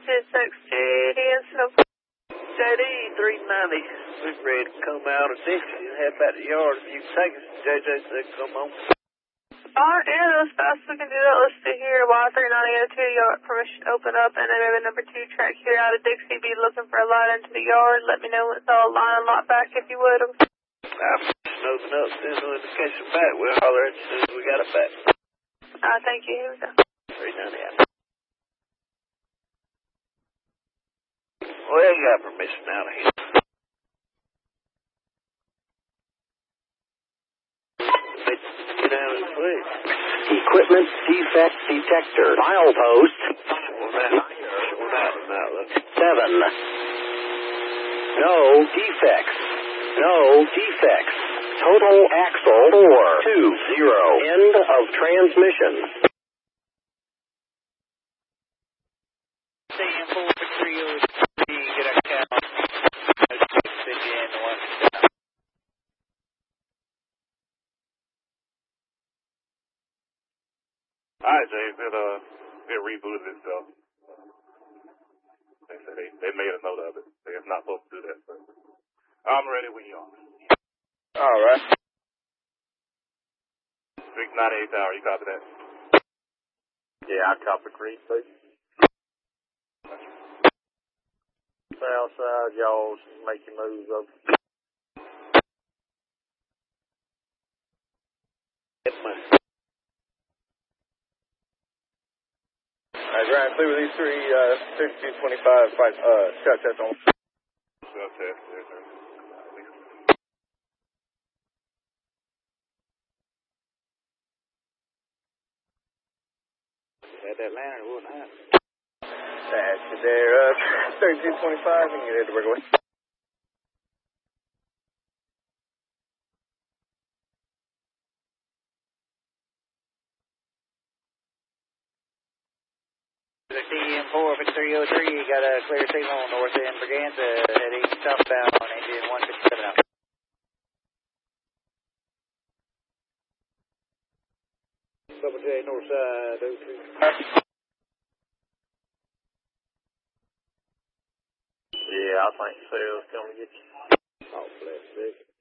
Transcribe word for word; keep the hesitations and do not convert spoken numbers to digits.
Just X J D and so J D three ninety, we're ready to come out of Dixie and head back to the yard. If you can take us, J J said come on. Alright, yeah, as fast as we can do that, let's see here. Y three ninety oh two, yard permission to open up, and then maybe number two track here out of Dixie, be looking for a light into the yard. Let me know when it's all line and lot back if you would. I'm just open up, send no indication back. We'll holler at you as soon as we got it back. Uh, thank you. Here we go. three ninety out. Well, you got permission out of here. Get down and please. Equipment defect detector. Milepost. Well, now, well, now, now, look. Seven. No defects. No defects. Total axle four two zero. End of transmission. C M four three oh three, get a count. City and the one. Alright, James, it, uh, it rebooted itself. They said they, they made a note of it. They're not supposed to do that, but I'm ready when you are. Alright. six ninety-eight Tower, you copy that? Yeah, I copy Creed, please. South side, y'all make your moves up. Alright, Ryan, clear with these three, uh, thirty-two twenty-five, five, uh, shot test on. Shot test, yes, sir. Had that lantern, wouldn't have. That's it there, uh, thirty-two twenty-five, and get ready to work away. The C M four three oh three, got a clear signal north end Braganza, heading southbound on engine one fifty-seven out. Double J, north side, oh three. Yeah, I think Sarah's coming to get you. Oh, bless, big.